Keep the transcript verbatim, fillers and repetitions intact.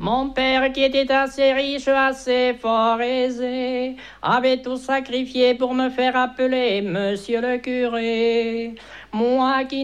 Mon père, qui était assez riche, assez fort aisé, avait tout sacrifié pour me faire appeler monsieur le curé. Moi qui